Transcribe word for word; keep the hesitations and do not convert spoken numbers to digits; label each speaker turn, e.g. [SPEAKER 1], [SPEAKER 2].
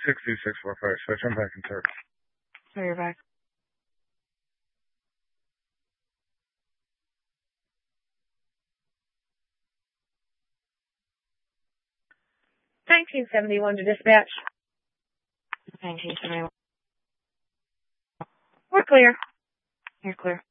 [SPEAKER 1] six two six four five. Switch. I'm back in service.
[SPEAKER 2] So you're back.
[SPEAKER 3] nineteen seventy-one to dispatch.
[SPEAKER 2] nineteen seventy-one.
[SPEAKER 3] We're clear.
[SPEAKER 2] You're clear.